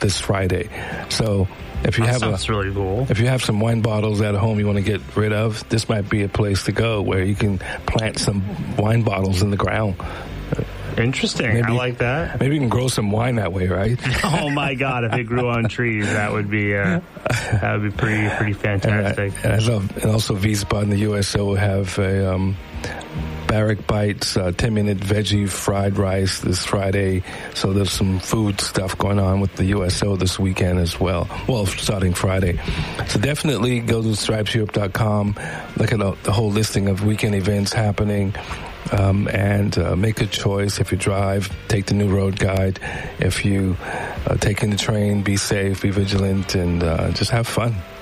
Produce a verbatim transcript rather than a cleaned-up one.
this Friday. So if you that have sounds a, really cool. if you have some wine bottles at home you want to get rid of, this might be a place to go where you can plant some wine bottles in the ground. Interesting. Maybe, I like that. Maybe you can grow some wine that way, right? Oh my God! If it grew on trees, that would be uh, that would be pretty pretty fantastic. And, I, and, I love, and also Wiesbaden in the U S O will have a um, Barrack Bites uh, ten minute veggie fried rice this Friday. So there's some food stuff going on with the U S O this weekend as well. Well, starting Friday. So definitely go to stripes europe dot com. Look at the, the whole listing of weekend events happening. Um, and uh, make a choice. If you drive, take the new road guide. If you uh, take in the train, be safe, be vigilant, and uh, just have fun.